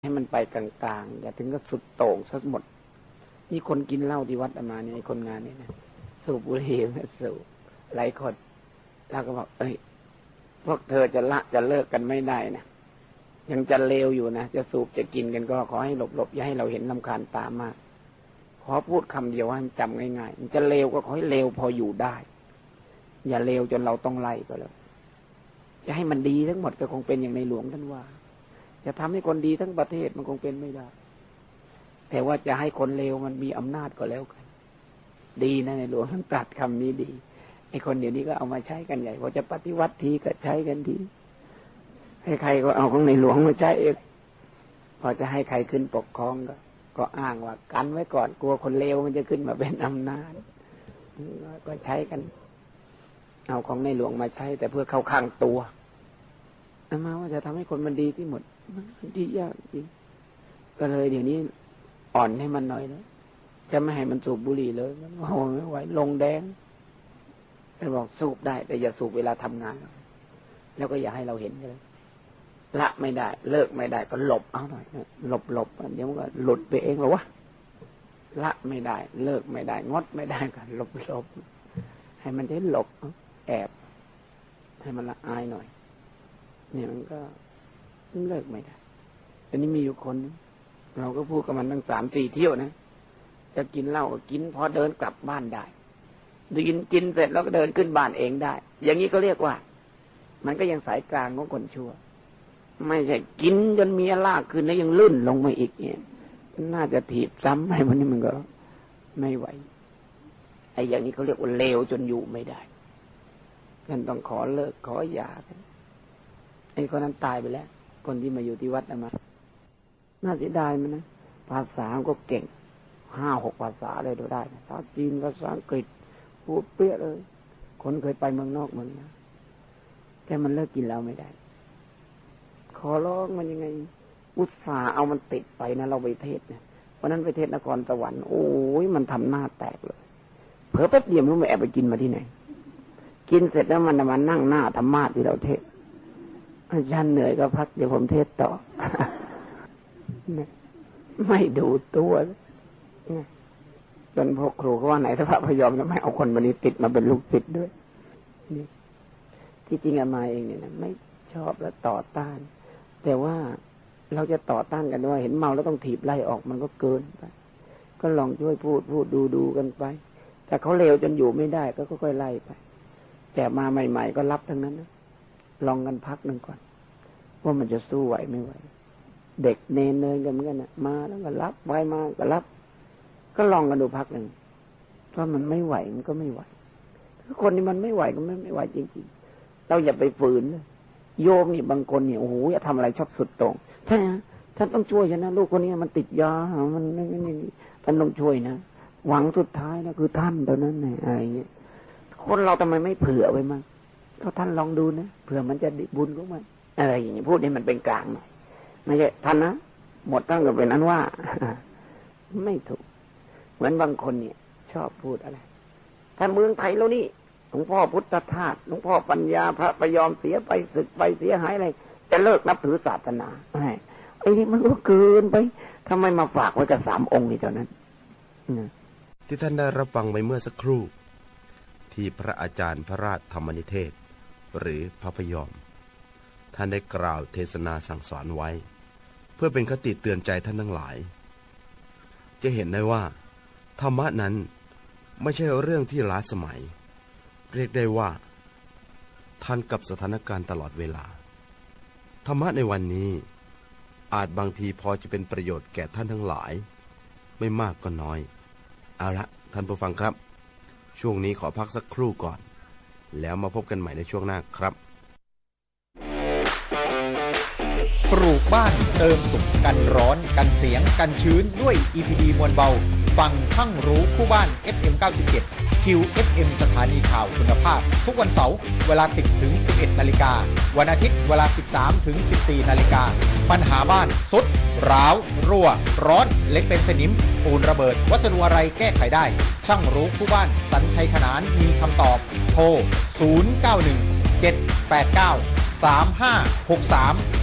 ให้มันไปกลางๆอย่าถึงก็สุดโต่งซะหมดนี่คนกินเหล้าที่วัดอามาเนี่ยไอ้คนงานนี่นะสูบบุหรี่นะสูบหลายคนแล้วก็บอกพวกเธอจะละจะเลิกกันไม่ได้นะยังจะเลวอยู่นะจะสูบจะกินกันก็ขอให้หลบๆอย่าให้เราเห็นรำคาญตามากขอพูดคำเดียวให้มันจำง่ายๆมันจะเลวก็ขอให้เลวพออยู่ได้อย่าเลวจนเราต้องไล่ก็เลยจะให้มันดีทั้งหมดก็คงเป็นอย่างในหลวงท่านว่าจะทำให้คนดีทั้งประเทศมันคงเป็นไม่ได้แต่ว่าจะให้คนเลวมันมีอำนาจก็แล้วกันดีนะในหลวงท่านตรัสคำนี้ดีไอ้คนเดี๋ยวนี้ก็เอามาใช้กันใหญ่พอจะปฏิวัติทีก็ใช้กันทีให้ใครก็เอาของในหลวงมาใช้เองพอจะให้ใครขึ้นปกครองก็อ้างว่ากันไว้ก่อนกลัวคนเลวมันจะขึ้นมาเป็นอำนาจก็ใช้กันเอาของในหลวงมาใช้แต่เพื่อเข้าข้างตัวมาว่าจะทำให้คนมันดีที่หมดมันดียากจริงก็เลยเดี๋ยวนี้อ่อนให้มันหน่อยแล้วจะไม่ให้มันสูบบุหรี่เลยมันโอ้ไม่ไหวลงแดงแต่บอกสูบได้แต่อย่าสูบเวลาทำงานแล้วก็อย่าให้เราเห็นเลยละไม่ได้เลิกไม่ได้ก็หลบเอาหน่อยหลบเดี๋ยวมันก็หลุดไปเองหรอวะละไม่ได้เลิกไม่ได้งดไม่ได้ก็หลบให้มันได้หลบแอบให้มันละอายหน่อยเนี่ยมันก็เลิกไม่ได้อันนี้มีอยู่คนเราก็พูดกับมันตั้ง3-4 เที่ยวนะจะกินเหล้าก็กินพอเดินกลับบ้านได้กินเสร็จแล้วก็เดินขึ้นบ้านเองได้อย่างนี้ก็เรียกว่ามันก็ยังสายกลางของคนชั่วไม่ใช่กินจนเมียลากขึ้นแล้วยังลื่นลงมาอีกเนี่ยน่าจะถีบซ้ำให้มันนี่มันก็ไม่ไหวไอ้อย่างนี้เขาเรียกว่าเลวจนอยู่ไม่ได้กันต้องขอเลิกขอหย่ากันไอ้คนนั้นตายไปแล้วคนที่มาอยู่ที่วัดมาน่าเสียดายมันนะภาษาก็เก่ง5-6 ภาษาเลยได้ภาษาจีนภาษาอังกฤษพูดเปี้ยเลยคนเคยไปเมืองนอกเมืองนะแต่มันเลิกกินแล้วไม่ได้ขอร้องมันยังไงอุตส่าห์เอามันติดไปนะเราไปเทศเนี่ยวันนั้นไปเทศนครสวรรค์โอ้ยมันทำหน้าแตกเลยเผลอแป๊บเดียวมันแอบไปกินมาที่ไหนกินเสร็จแล้วมันมานั่งหน้าธรรมะที่เราเทศอาจารย์เหนื่อยก็พักเดี๋ยวผมเทศต่อ ไม่ดูตัวจนพวกครูเขาว่าไหนถ้าพระพยอมจะไม่เอาคนบันนี้ติดมาเป็นลูกศิษย์ด้วยนี่ที่จริงอามาเองเนี่ยนะไม่ชอบและต่อต้านแต่ว่าเราจะต่อต้านกันด้วยเห็นเมาแล้วต้องถีบไล่ออกมันก็เกินไปก็ลองช่วยพูดดูกันไปแต่เขาเลวจนอยู่ไม่ได้ก็ค่อยๆไล่ไปแต่มาใหม่ๆก็รับทั้งนั้นนะลองกันพักหนึ่งก่อนว่ามันจะสู้ไหวไม่ไหวเด็กเนยกันเหมือนกันนะมาแล้วก็รับไว้มาก็รับก็ลองกันดูพักหนึ่งถ้ามันไม่ไหวมันก็ไม่ไหวถ้าคนที่มันไม่ไหวก็ไม่ไหวจริงๆเราอย่าไปฝืนโยมนี่บางคนเนี่ยโอ้โหจะทำอะไรชอบสุดตรงใช่ไหมท่านต้องช่วยฉันนะลูกคนนี้มันติดยามันนี่ท่านต้องช่วยนะหวังสุดท้ายนะคือท่านตอนนั้นไงอะไรเงี้ยคนเราทำไมไม่เผื่อไว้มั่งก็ท่านลองดูนะเผื่อมันจะดิบุญของมันอะไรอย่างนี้พูดให้มันเป็นกลางหน่อยไม่ใช่ท่านนะหมดตั้งก็เป็นนั้นว่าไม่ถูกเหมือนบางคนเนี่ยชอบพูดอะไรถ้าเมืองไทยแล้วนี่หลวงพ่อพุทธทาสหลวงพ่อปัญญาพระพยอมเสียไปศึกไปเสียหายอะไรจะเลิกนับถือศาสนาไอ้นี่มันก็เกินไปทำไมมาฝากไว้กับ3 องค์นี่เท่านั้นที่ท่านได้รับฟังไปเมื่อสักครู่ที่พระอาจารย์พระราชธรรมนิเทศหรือพระพยอมท่านได้กล่าวเทศนาสั่งสอนไว้เพื่อเป็นคติเตือนใจท่านทั้งหลายจะเห็นได้ว่าธรรมะนั้นไม่ใช่เรื่องที่ล้าสมัยเรียกได้ว่าทันกับสถานการณ์ตลอดเวลาธรรมะในวันนี้อาจบางทีพอจะเป็นประโยชน์แก่ท่านทั้งหลายไม่มากก็น้อยเอาละท่านผู้ฟังครับช่วงนี้ขอพักสักครู่ก่อนแล้วมาพบกันใหม่ในช่วงหน้าครับปลูกบ้านเติมสุขกันร้อนกันเสียงกันชื้นด้วย EPD มวลเบาฟังทั้งรู้คู่บ้าน FM 97 QFM สถานีข่าวคุณภาพทุกวันเสาร์เวลา 10-11 นาฬิกาวันอาทิตย์เวลา 13-14 นาฬิกาปัญหาบ้านทรุดร้าวรั่วร้อนเล็กเป็นสนิมปูนระเบิดวัสดุอะไรแก้ไขได้ช่างรู้คู่บ้านสัญชัยขนานมีคำตอบโทร 091 789 3563